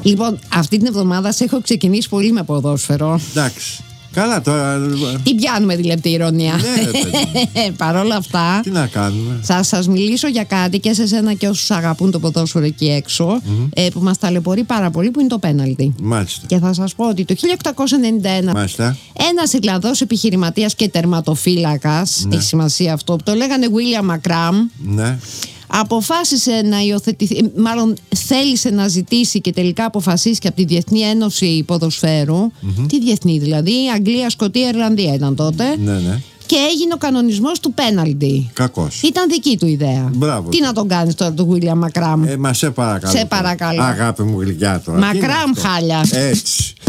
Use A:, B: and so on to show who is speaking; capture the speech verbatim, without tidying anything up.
A: Λοιπόν, αυτή την εβδομάδα σε έχω ξεκινήσει πολύ με ποδόσφαιρο.
B: Εντάξει. Καλά τώρα.
A: Τι πιάνουμε τη λεπτή ηρωνία.
B: Ναι,
A: παρ' όλα αυτά.
B: Τι να κάνουμε.
A: Θα σας μιλήσω για κάτι και σε σένα και όσους αγαπούν το ποδόσφαιρο εκεί έξω, mm-hmm. ε, που μας ταλαιπωρεί πάρα πολύ, που είναι το πέναλτι.
B: Μάλιστα.
A: Και θα σας πω ότι το χίλια οκτακόσια ενενήντα ένα
B: Μάλιστα.
A: ένας Ιρλανδός επιχειρηματίας και τερματοφύλακας,
B: ναι.
A: έχει σημασία αυτό, που το λέγανε William McCrum,
B: ναι.
A: αποφάσισε να υιοθετηθεί, μάλλον θέλησε να ζητήσει και τελικά αποφασίστηκε από τη Διεθνή Ένωση Ποδοσφαίρου, mm-hmm. τη διεθνή δηλαδή, Αγγλία, Σκωτία, Ιρλανδία ήταν τότε,
B: ναι, ναι.
A: και έγινε ο κανονισμός του πέναλτι.
B: Κακός.
A: Ήταν δική του ιδέα.
B: Μπράβο.
A: Τι να τον κάνεις τώρα τον William McCrum.
B: Ε, μα σε παρακαλώ.
A: Σε παρακαλώ.
B: Αγάπη μου γλυκιά τώρα.
A: McCrum χάλια.
B: Έτσι.